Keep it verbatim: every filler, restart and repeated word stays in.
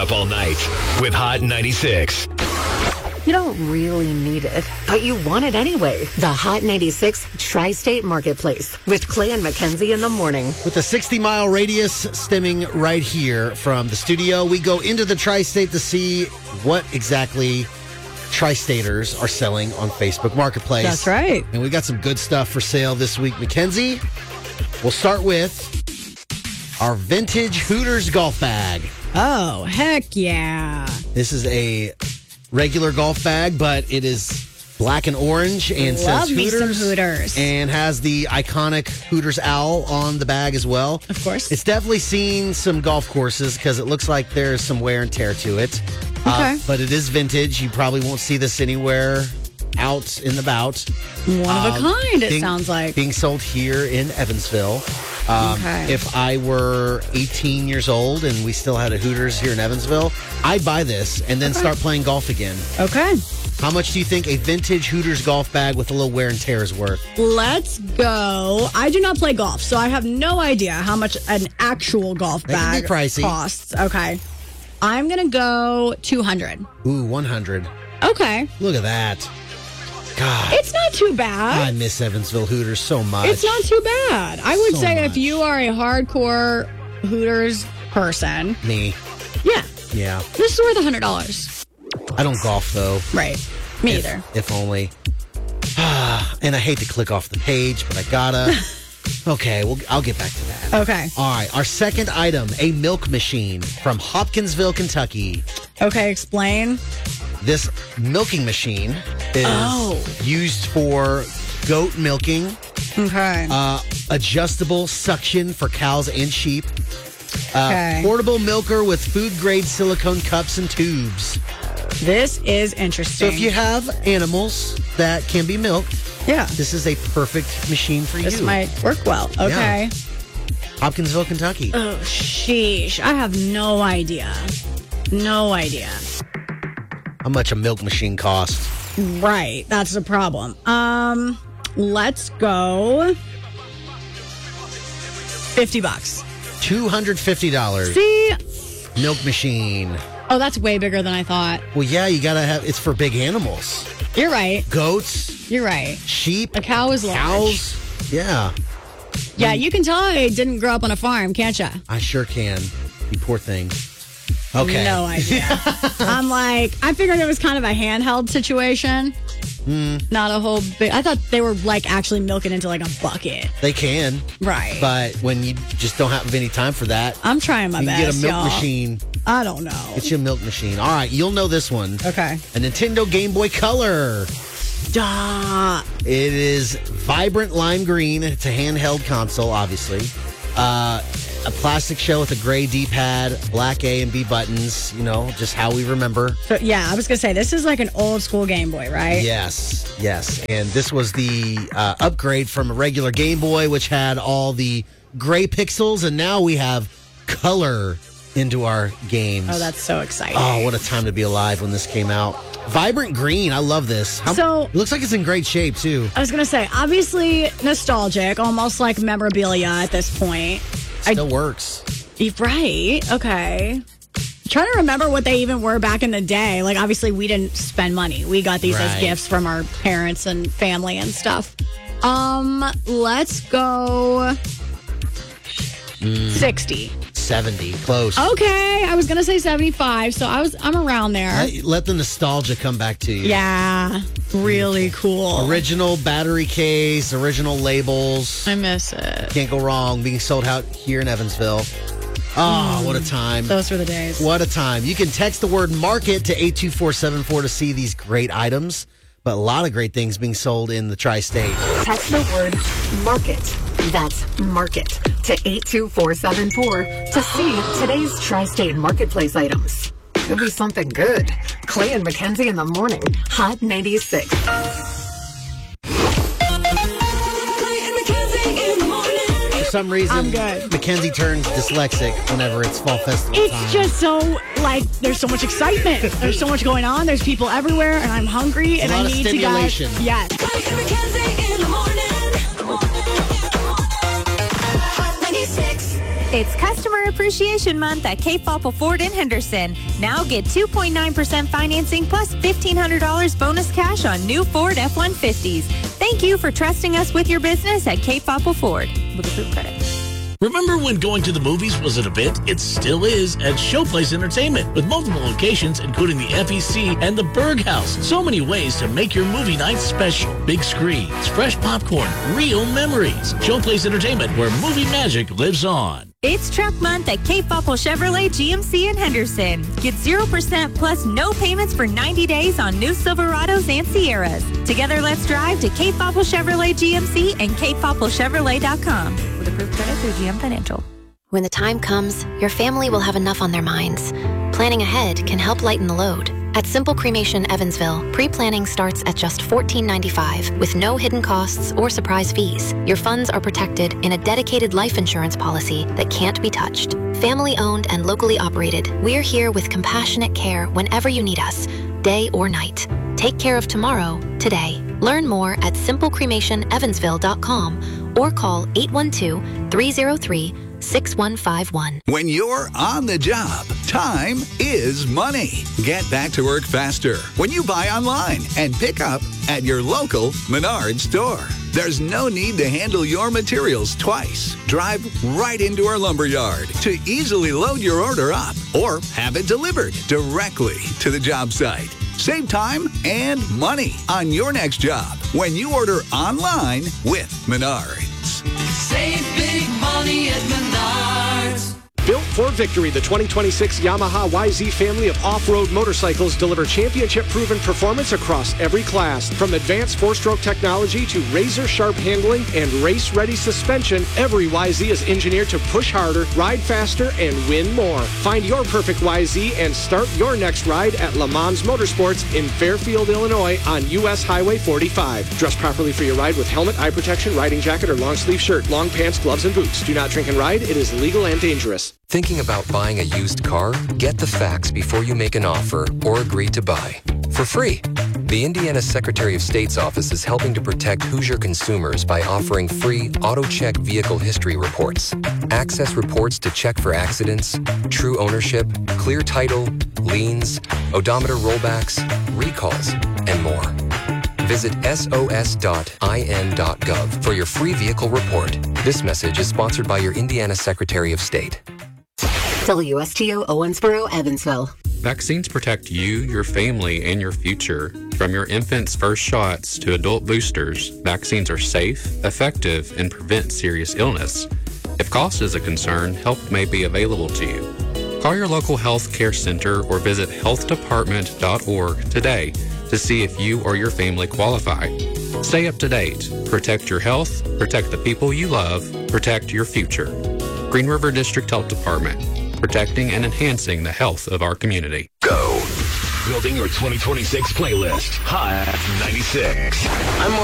up all night with Hot ninety-six. You don't really need it, but you want it anyway. The Hot ninety-six Tri-State Marketplace with Clay and Mackenzie in the morning. With a sixty-mile radius stemming right here from the studio, we go into the Tri-State to see what exactly Tri-Staters are selling on Facebook Marketplace. That's right. And we got some good stuff for sale this week. Mackenzie, we'll start with our vintage Hooters golf bag. Oh, heck yeah. This is a regular golf bag, but it is black and orange and Love says me some Hooters, Hooters. and has the iconic Hooters owl on the bag as well. Of course. It's definitely seen some golf courses because it looks like there's some wear and tear to it. Okay. Uh, but it is vintage. You probably won't see this anywhere out in the bout. One of a Um, kind, it being- sounds like. Being sold here in Evansville. Um, Okay. If I were eighteen years old and we still had a Hooters here in Evansville, I'd buy this and then Okay. start playing golf again. Okay. How much do you think a vintage Hooters golf bag with a little wear and tear is worth? Let's go. I do not play golf, so I have no idea how much an actual golf That can bag be pricey. costs. Okay. I'm going to go two hundred. Ooh, one hundred. Okay. Look at that. God, It's not too I bad. miss Evansville Hooters so much. It's not too bad. I would So say much. if you are a hardcore Hooters person, Me. yeah, Yeah. this is worth one hundred dollars. I don't golf, though. Right. Me If- either. If only. And I hate to click off the page, but I gotta. Okay, well, I'll get back to that. Okay. All right, our second item, a milk machine from Hopkinsville, Kentucky. Okay, explain. This milking machine is Oh. used for goat milking, Okay. uh, adjustable suction for cows and sheep, uh, Okay. portable milker with food-grade silicone cups and tubes. This is So interesting. if you have animals that can be milked, yeah, this is a perfect machine for this you. might work well. Okay. Hopkinsville, Kentucky. Oh, sheesh. I have no idea. No idea. How much a milk machine costs? Right. That's the problem. Um, let's go fifty bucks. two hundred fifty dollars. See? Milk machine. Oh, that's way bigger than I thought. Well, yeah, you gotta have, it's for big animals. You're right. Goats, You're right. sheep, A cow is large. cows. Yeah, Yeah, you can tell I didn't grow up on a farm, can't you? I sure can. You poor thing. Okay. No idea. I'm like, I figured it was kind of a handheld situation. Mm. Not a whole big. I thought they were like actually milking into like a bucket. They can, Right. but when you just don't have any time for that, I'm trying my you can best. get a milk y'all. machine. I don't know. Get you a milk machine. All right, you'll know this one. Okay. A Nintendo Game Boy Color. Stop. It is vibrant lime green. It's a handheld console, obviously. Uh, a plastic shell with a gray D-pad, black A and B buttons. You know, just how we remember. So yeah, I was gonna say this is like an old school Game Boy, right? Yes, yes. And this was the uh, upgrade from a regular Game Boy, which had all the gray pixels, and now we have color into our games. Oh, that's so exciting. Oh, what a time to be alive when this came out. Vibrant green. I love this. How- So- it looks like it's in great shape, too. I was gonna say, obviously nostalgic, almost like memorabilia at this point. Still works. I, right? Okay. Trying to remember what they even were back in the day. Like, obviously, we didn't spend money. We got these as Right. gifts from our parents and family and stuff. Um, let's go sixty. seventy. Close. Okay, I was gonna say seventy-five, so I was I'm around there. Let, let the nostalgia come back to you. Yeah, really cool. Original battery case, original labels. I miss it. Can't go wrong. Being sold out here in Evansville. Oh, what a time. Those were the days. What a time. You can text the word market to eight two four seven four to see these great items, but a lot of great things being sold in the tri-state. Text the word market. That's market to eight two four seven four to see today's Tri-State Marketplace items. Could be something good. Clay and Mackenzie in the morning. Hot ninety-six. For some reason, I'm good. Mackenzie turns dyslexic whenever it's fall festival It's time. just so, like, there's so much excitement. There's so much going on. There's people everywhere, and I'm hungry, and lot I of need to stimulation. get. Yes. It's Customer Appreciation Month at Cape Apple Ford in Henderson. Now get two point nine percent financing plus fifteen hundred dollars bonus cash on new Ford F one fifties. Thank you for trusting us with your business at Cape Apple Ford with approved credit. Remember when going to the movies was an event? It still is at Showplace Entertainment with multiple locations including the F E C and the Berg House. So many ways to make your movie night special. Big screens, fresh popcorn, real memories. Showplace Entertainment, where movie magic lives on. It's Truck Month at Cape Apple Chevrolet G M C in Henderson. Get zero percent plus no payments for ninety days on new Silverados and Sierras. Together, let's drive to Cape Apple Chevrolet G M C and cape apple chevrolet dot com. With approved credit through G M Financial. When the time comes, your family will have enough on their minds. Planning ahead can help lighten the load. At Simple Cremation Evansville, pre-planning starts at just fourteen ninety-five with no hidden costs or surprise fees. Your funds are protected in a dedicated life insurance policy that can't be touched. Family-owned and locally operated, we're here with compassionate care whenever you need us, day or night. Take care of tomorrow, today. Learn more at simple cremation evansville dot com or call eight one two, three zero three, six one five one. When you're on the job, time is money. Get back to work faster when you buy online and pick up at your local Menards store. There's no need to handle your materials twice. Drive right into our lumberyard to easily load your order up or have it delivered directly to the job site. Save time and money on your next job when you order online with Menards. Save big money at Menards. Built for victory, the twenty twenty-six Yamaha Y Z family of off-road motorcycles deliver championship-proven performance across every class. From advanced four-stroke technology to razor-sharp handling and race-ready suspension, every Y Z is engineered to push harder, ride faster, and win more. Find your perfect Y Z and start your next ride at Le Mans Motorsports in Fairfield, Illinois on U S Highway forty-five. Dress properly for your ride with helmet, eye protection, riding jacket, or long-sleeve shirt, long pants, gloves, and boots. Do not drink and ride. It is illegal and dangerous. Thinking about buying a used car? Get the facts before you make an offer or agree to buy. For free. The Indiana Secretary of State's office is helping to protect Hoosier consumers by offering free AutoCheck vehicle history reports. Access reports to check for accidents, true ownership, clear title, liens, odometer rollbacks, recalls, and more. Visit S O S dot I N dot gov for your free vehicle report. This message is sponsored by your Indiana Secretary of State. W S T O Owensboro, Evansville. Vaccines protect you, your family, and your future. From your infant's first shots to adult boosters, vaccines are safe, effective, and prevent serious illness. If cost is a concern, help may be available to you. Call your local health care center or visit health department dot org today to see if you or your family qualify. Stay up to date. Protect your health, protect the people you love, protect your future. Green River District Health Department, protecting and enhancing the health of our community. Go. Building your twenty twenty-six playlist. Hot ninety-six. I'm more